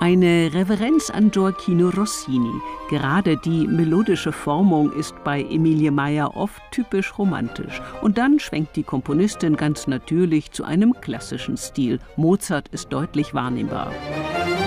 Eine Reverenz an Gioacchino Rossini. Gerade die melodische Formung ist bei Emilie Meyer oft typisch romantisch. Und dann schwenkt die Komponistin ganz natürlich zu einem klassischen Stil. Mozart ist deutlich wahrnehmbar.